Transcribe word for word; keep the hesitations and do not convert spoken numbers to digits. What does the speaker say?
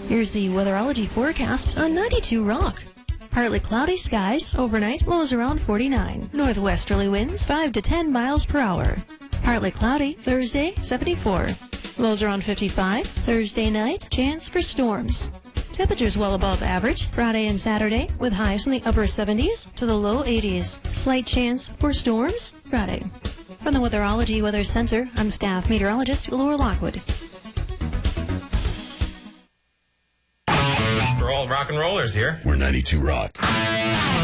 Here's the weatherology forecast on ninety-two Rock. Partly cloudy skies, overnight lows around forty-nine. Northwesterly winds five to ten miles per hour. Partly cloudy, Thursday, seventy-four. Lows around fifty-five. Thursday night, chance for storms. Temperatures well above average Friday and Saturday, with highs in the upper seventies to the low eighties. Slight chance for storms Friday. From the Weatherology Weather Center, I'm staff meteorologist Laura Lockwood. We're all rock and rollers here. We're ninety-two Rock.